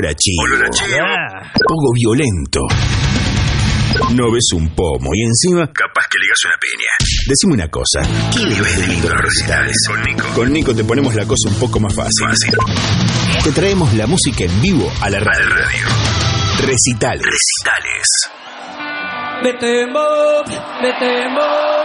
Olor a chivo. Poco violento. No ves un pomo y encima capaz que ligas una piña. Decime una cosa, ¿qué le ves de lindo los recitales? Con Nico te ponemos la cosa un poco más fácil. Te traemos la música en vivo a la radio. Recitales. Me temo.